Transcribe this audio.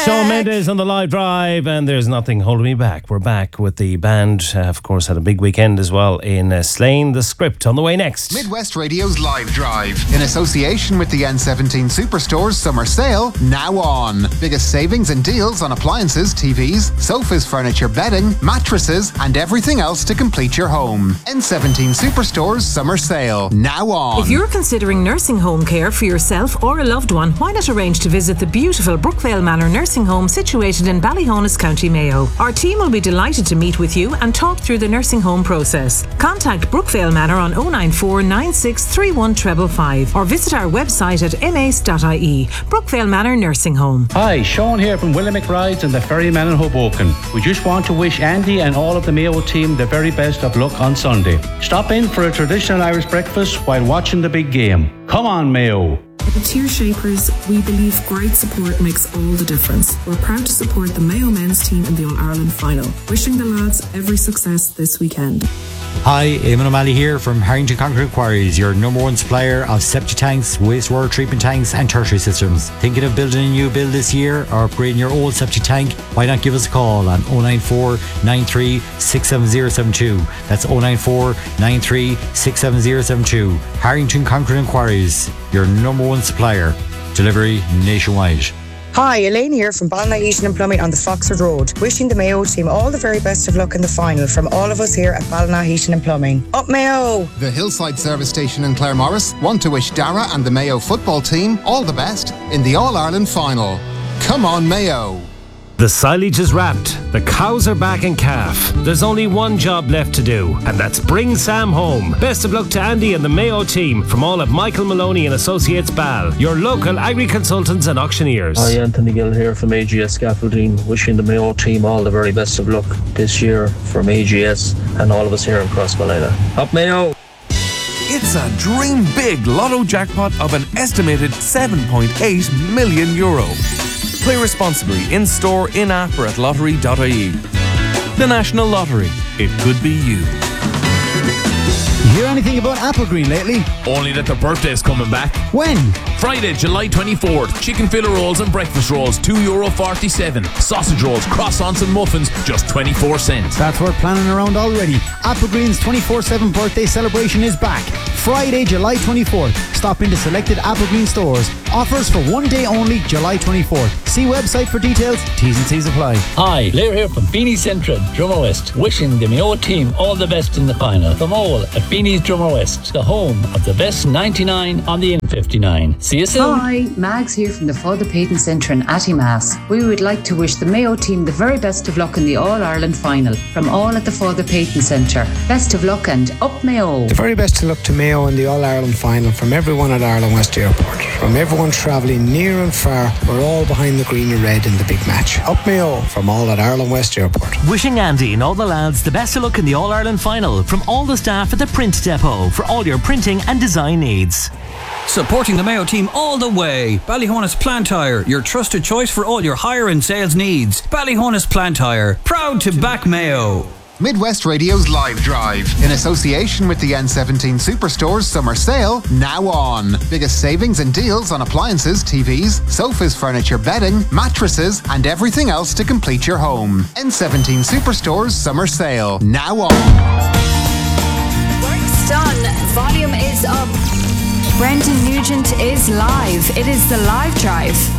Shawn Mendes on the live drive, and there's nothing holding me back. We're back with the band. Of course, had a big weekend as well in Slane. The Script on the way next. Midwest Radio's live drive in association with the N17 Superstores summer sale now on. Biggest savings and deals on appliances, TVs, sofas, furniture, bedding, mattresses, and everything else to complete your home. N17 Superstores summer sale now on. If you're considering nursing home care for yourself or a loved one, why not arrange to visit the beautiful Brookvale Manor Nursing Home situated in Ballyhonus, County Mayo. Our team will be delighted to meet with you and talk through the nursing home process. Contact Brookvale Manor on 094 9631 555 or visit our website at mace.ie. Brookvale Manor Nursing Home. Hi, Sean here from Williamick Rides and the Ferryman in Hoboken. We just want to wish Andy and all of the Mayo team the very best of luck on Sunday. Stop in for a traditional Irish breakfast while watching the big game. Come on, Mayo. At Tier Shapers, we believe great support makes all the difference. We're proud to support the Mayo men's team in the All-Ireland final. Wishing the lads every success this weekend. Hi, Eamon O'Malley here from Harrington Concrete Quarries, your number one supplier of septic tanks, wastewater treatment tanks and tertiary systems. Thinking of building a new build this year or upgrading your old septic tank? Why not give us a call on 094 93 67072. That's 094 93 67072. Harrington Concrete Quarries, your number one supplier. Delivery nationwide. Hi, Elaine here from Ballina Heating and Plumbing on the Foxford Road. Wishing the Mayo team all the very best of luck in the final from all of us here at Ballina Heating and Plumbing. Up Mayo! The Hillside Service Station in Claremorris want to wish Dara and the Mayo football team all the best in the All-Ireland final. Come on, Mayo! The silage is wrapped, the cows are back in calf. There's only one job left to do, and that's bring Sam home. Best of luck to Andy and the Mayo team from all of Michael Maloney and Associates Ball, your local agri-consultants and auctioneers. Hi, Anthony Gill here from AGS Scaffolding, wishing the Mayo team all the very best of luck this year from AGS and all of us here in Crossballina. Up Mayo! It's a dream big lotto jackpot of an estimated €7.8 million. Play responsibly in-store, in-app or at lottery.ie. The National Lottery. It could be you. You hear anything about Applegreen lately? Only that their birthday's coming back. When? Friday, July 24th. Chicken filler rolls and breakfast rolls, €2.47. Sausage rolls, croissants and muffins, just 24 cents. That's worth planning around already. Applegreen's 24/7 birthday celebration is back. Friday, July 24th. Stop into selected Applegreen stores. Offers for one day only, July 24th. See website for details. T's and C's apply. Hi, Blair here from Beanie Central, Drummer West. Wishing the Mayo team all the best in the final. From all at Beanie's Drummer West, the home of the best 99 on the N59. See you soon. Hi, Mags here from the Father Peyton Centre in Attimass. We would like to wish the Mayo team the very best of luck in the All-Ireland final. From all at the Father Peyton Centre. Best of luck and up Mayo. The very best of luck to Mayo in the All-Ireland final from everyone at Ireland West Airport. From everyone travelling near and far, we're all behind the green and red in the big match. Up Mayo from all at Ireland West Airport. Wishing Andy and all the lads the best of luck in the All-Ireland final from all the staff at the Print Depot for all your printing and design needs. Supporting the Mayo team all the way. Ballyhonus Plant Hire, your trusted choice for all your hire and sales needs. Ballyhonus Plant Hire, proud to back Mayo. Midwest Radio's live drive in association with the N17 Superstores summer sale now on. Biggest savings and deals on appliances, TVs, sofas, furniture, bedding, mattresses and everything else to complete your home. N17 Superstores summer sale now on. Work's done. Volume is up. Brendan Nugent is live. It is the live drive.